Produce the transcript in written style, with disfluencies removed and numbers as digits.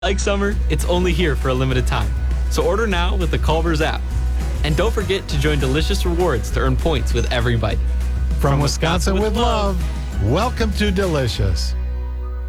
Like summer, it's only here for a limited time. So order now with the Culver's app. And don't forget to join Delicious Rewards to earn points with every bite. From Wisconsin with love, welcome to Delicious.